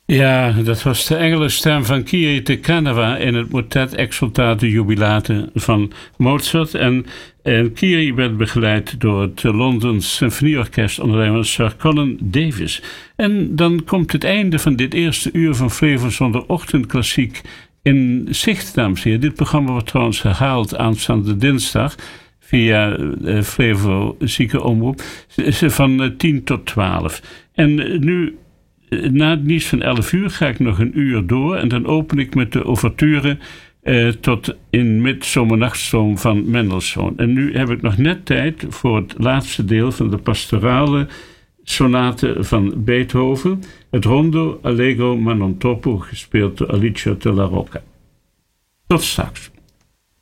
Ja, dat was de engelenstem van Kyrie te Canova in het motet Exultate Jubilate van Mozart. En Kyrie werd begeleid door het London Symfonieorkest onder leiding van Sir Colin Davis. En dan komt het einde van dit eerste uur van Flevo Zondagochtendklassiek in zicht, dames en heren. Dit programma wordt trouwens herhaald aanstaande dinsdag via Flevo Zieke Omroep van 10 tot 12. En nu, na het nieuws van 11 uur, ga ik nog een uur door en dan open ik met de ouverture tot in Midzomernachtstroom van Mendelssohn. En nu heb ik nog net tijd voor het laatste deel van de pastorale sonate van Beethoven, het Rondo Allegro ma non troppo, gespeeld door Alicia Della Rocca. Tot straks.